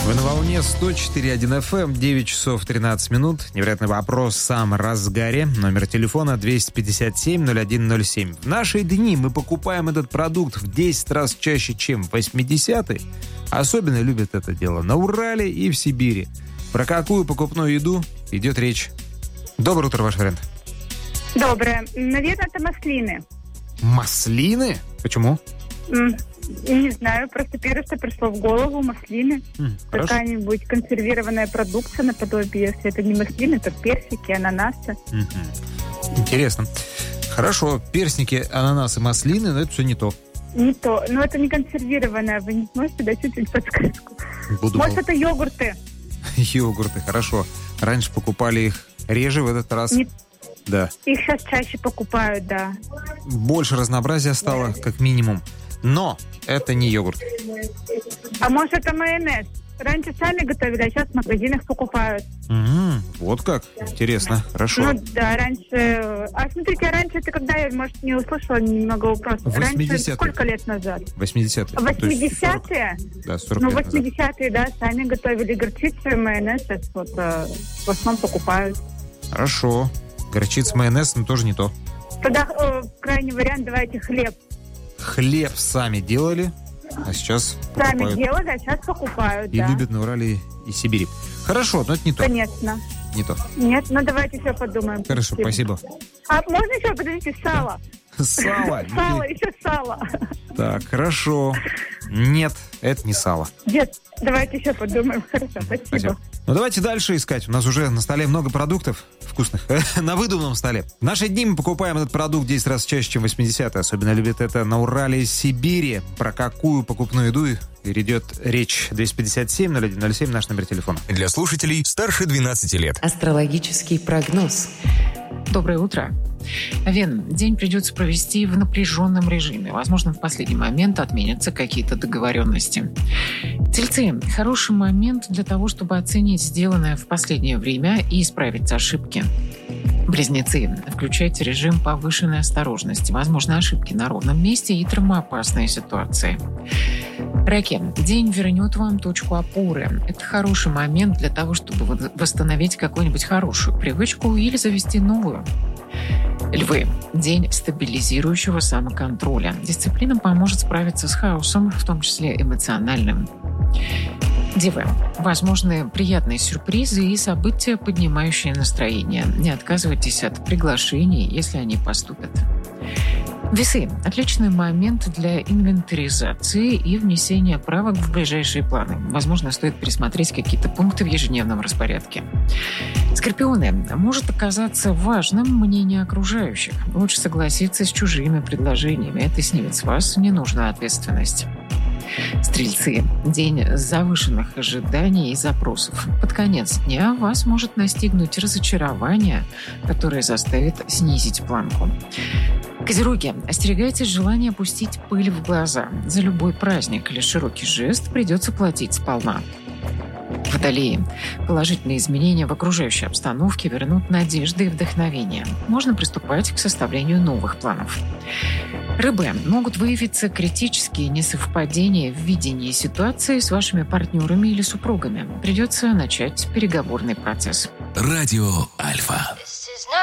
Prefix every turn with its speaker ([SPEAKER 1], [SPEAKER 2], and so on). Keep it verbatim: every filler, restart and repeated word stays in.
[SPEAKER 1] Вы на волне сто четыре и один эф эм, девять часов тринадцать минут. Невероятный вопрос в самом разгаре. Номер телефона двести пятьдесят семь ноль один ноль семь. В наши дни мы покупаем этот продукт в десять раз чаще, чем в восьмидесятые. Особенно любят это дело на Урале и в Сибири. Про какую покупную еду идет речь? Доброе утро, ваш вариант.
[SPEAKER 2] Доброе. Наверное, это маслины.
[SPEAKER 1] Маслины? Почему?
[SPEAKER 2] М, Не знаю, просто первое, что пришло в голову, маслины.
[SPEAKER 1] М, хорошо.
[SPEAKER 2] Какая-нибудь консервированная продукция наподобие, если это не маслины, то персики, ананасы.
[SPEAKER 1] Мгм. Интересно. Хорошо, персники, ананасы, маслины, но это все не то.
[SPEAKER 2] Не то. Но это не консервированное. Вы не сможете дать чуть-чуть подсказку?
[SPEAKER 1] Буду
[SPEAKER 2] Может,
[SPEAKER 1] мол-
[SPEAKER 2] это йогурты?
[SPEAKER 1] Йогурты, хорошо. Раньше покупали их реже, в этот раз.
[SPEAKER 2] Не-
[SPEAKER 1] Да.
[SPEAKER 2] Их сейчас чаще покупают, да.
[SPEAKER 1] Больше разнообразия стало, как минимум. Но это не йогурт.
[SPEAKER 2] А может, это майонез? Раньше сами готовили, а сейчас в магазинах покупают.
[SPEAKER 1] М, вот как. Интересно. Хорошо.
[SPEAKER 2] Ну да, раньше... А смотрите, раньше это когда я, может, не услышала немного вопросов. Раньше
[SPEAKER 1] восьмидесятые.
[SPEAKER 2] сколько лет назад?
[SPEAKER 1] восьмидесятые. То есть
[SPEAKER 2] восьмидесятые?
[SPEAKER 1] сорок, да, сорок
[SPEAKER 2] Ну,
[SPEAKER 1] лет назад.
[SPEAKER 2] восьмидесятые, да, сами готовили горчицу и майонез. Сейчас вот э, в основном покупают.
[SPEAKER 1] Хорошо. Горчица, майонез, но тоже не то.
[SPEAKER 2] Тогда э, крайний вариант, давайте хлеб.
[SPEAKER 1] Хлеб сами делали, а сейчас
[SPEAKER 2] Сами
[SPEAKER 1] покупают.
[SPEAKER 2] делали, а сейчас покупают,
[SPEAKER 1] И
[SPEAKER 2] да.
[SPEAKER 1] любят на Урале и Сибири. Хорошо, но это не то.
[SPEAKER 2] Конечно.
[SPEAKER 1] Не то.
[SPEAKER 2] Нет, ну давайте еще подумаем.
[SPEAKER 1] Хорошо, спасибо.
[SPEAKER 2] А можно еще, подождите, сало?
[SPEAKER 1] Сало.
[SPEAKER 2] Сало, еще сало.
[SPEAKER 1] Так, хорошо. Нет, это не сало.
[SPEAKER 2] Дед, давайте еще подумаем. Хорошо, спасибо.
[SPEAKER 1] Спасибо. Ну, давайте дальше искать. У нас уже на столе много продуктов вкусных. На выдуманном столе. В наши дни мы покупаем этот продукт десять раз чаще, чем в восьмидесятые. Особенно любят это на Урале и Сибири. Про какую покупную еду идет речь? двести пятьдесят семь ноль один ноль семь, наш номер телефона.
[SPEAKER 3] Для слушателей старше двенадцати лет.
[SPEAKER 4] Астрологический прогноз.
[SPEAKER 5] Доброе утро. Вен, день придется провести в напряженном режиме. Возможно, в последний момент отменятся какие-то договоренности. Тельцы, хороший момент для того, чтобы оценить сделанное в последнее время и исправить ошибки. Близнецы, включайте режим повышенной осторожности. Возможно, ошибки на ровном месте и травмоопасные ситуации. Раки, день вернет вам точку опоры. Это хороший момент для того, чтобы восстановить какую-нибудь хорошую привычку или завести новую. Львы, день стабилизирующего самоконтроля. Дисциплина поможет справиться с хаосом, в том числе эмоциональным. Девы, возможны приятные сюрпризы и события, поднимающие настроение. Не отказывайтесь от приглашений, если они поступят. Весы – отличный момент для инвентаризации и внесения правок в ближайшие планы. Возможно, стоит пересмотреть какие-то пункты в ежедневном распорядке. Скорпионы, может оказаться важным мнение окружающих. Лучше согласиться с чужими предложениями. Это снимет с вас ненужную ответственность. Стрельцы, день завышенных ожиданий и запросов. Под конец дня вас может настигнуть разочарование, которое заставит снизить планку. Козероги, остерегайтесь желания пустить пыль в глаза. За любой праздник или широкий жест придется платить сполна. Водолеи, положительные изменения в окружающей обстановке вернут надежды и вдохновение. Можно приступать к составлению новых планов. Рыбы, могут выявиться критические несовпадения в видении ситуации с вашими партнерами или супругами. Придется начать переговорный процесс.
[SPEAKER 3] Радио Альфа.